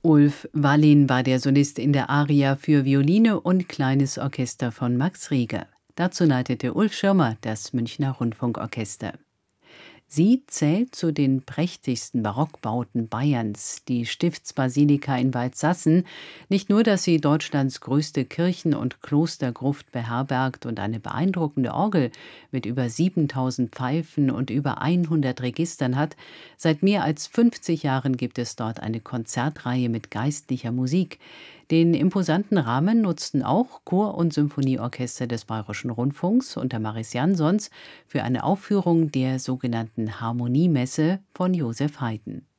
Ulf Wallin war der Solist in der Aria für Violine und kleines Orchester von Max Reger. Dazu leitete Ulf Schirmer das Münchner Rundfunkorchester. Sie zählt zu den prächtigsten Barockbauten Bayerns, die Stiftsbasilika in Waldsassen. Nicht nur, dass sie Deutschlands größte Kirchen- und Klostergruft beherbergt und eine beeindruckende Orgel mit über 7000 Pfeifen und über 100 Registern hat, seit mehr als 50 Jahren gibt es dort eine Konzertreihe mit geistlicher Musik. Den imposanten Rahmen nutzten auch Chor- und Symphonieorchester des Bayerischen Rundfunks unter Maris Jansons für eine Aufführung der sogenannten Harmoniemesse von Joseph Haydn.